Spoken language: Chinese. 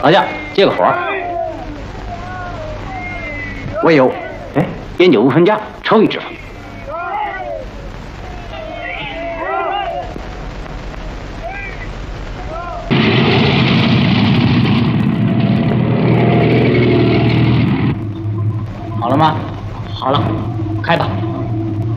老夏，借个火。 我有。 哎，烟酒不分家，抽一支吧。好了吗？好了，开吧。